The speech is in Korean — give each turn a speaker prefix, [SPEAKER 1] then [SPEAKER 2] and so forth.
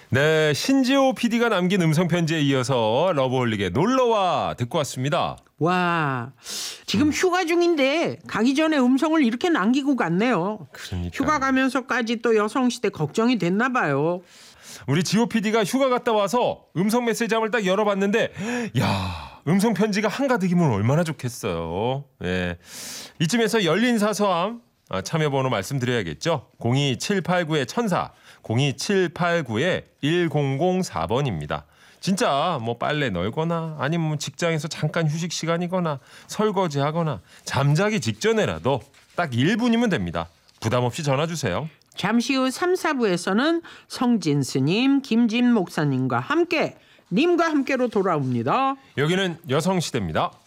[SPEAKER 1] 네, 신지호 PD가 남긴 음성편지에 이어서 러브홀릭의 놀러와 듣고 왔습니다.
[SPEAKER 2] 와, 지금 휴가 중인데 가기 전에 음성을 이렇게 남기고 갔네요.
[SPEAKER 1] 그러니까.
[SPEAKER 2] 휴가 가면서까지 또 여성시대 걱정이 됐나 봐요.
[SPEAKER 1] 우리 지호 PD가 휴가 갔다 와서 음성 메시지함을 딱 열어봤는데 야, 음성 편지가 한가득이면 얼마나 좋겠어요. 예. 이쯤에서 열린 사서함 참여번호 말씀드려야겠죠. 02789-1004, 02789-1004번입니다. 진짜 뭐 빨래 널거나 아니면 뭐 직장에서 잠깐 휴식 시간이거나 설거지하거나 잠자기 직전에라도 딱 1분이면 됩니다. 부담 없이 전화 주세요.
[SPEAKER 2] 잠시 후 3, 4부에서는 성진 스님, 김진 목사님과 함께 님과 함께로 돌아옵니다.
[SPEAKER 1] 여기는 여성시대입니다.